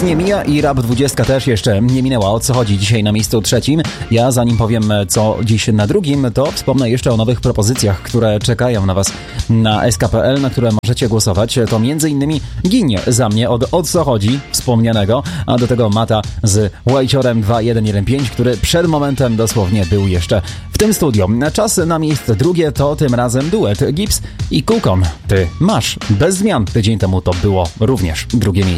nie mija i Rap 20 też jeszcze nie minęła. O co chodzi dzisiaj na miejscu trzecim? Ja zanim powiem co dziś na drugim, to wspomnę jeszcze o nowych propozycjach, które czekają na Was na sk.pl, na które możecie głosować. To m.in. Ginie za mnie od O co chodzi wspomnianego, a do tego Mata z Łajciorem 2115, który przed momentem dosłownie był jeszcze w tym studiu. Czas na miejsce drugie to tym razem duet Gibbs i Kukon. Ty masz bez zmian. Tydzień temu to było również drugie miejsce.